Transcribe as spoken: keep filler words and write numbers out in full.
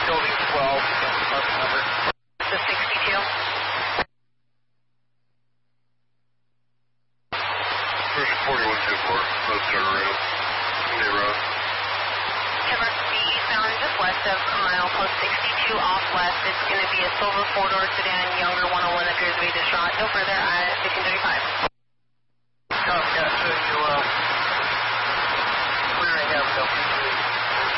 building twelve, apartment number. The sixty-two. Version forty-one two four, let's turn around. Sunday Road. Kevin, be eastbound just west of a mile, post sixty-two off west. It's going to be a silver four-door sedan, younger one oh one appears to be distraught. No further at fifteen thirty-five.